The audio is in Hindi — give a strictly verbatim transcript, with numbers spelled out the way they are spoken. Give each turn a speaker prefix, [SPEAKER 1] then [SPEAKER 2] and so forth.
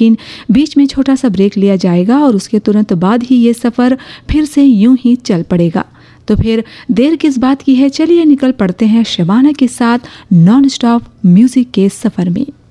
[SPEAKER 1] लेकिन बीच में छोटा सा ब्रेक लिया जाएगा और उसके तुरंत बाद ही ये सफ़र फिर से यूं ही चल पड़ेगा। तो फिर देर किस बात की है, चलिए निकल पड़ते हैं शबाना के साथ नॉन स्टॉप म्यूजिक के सफ़र में।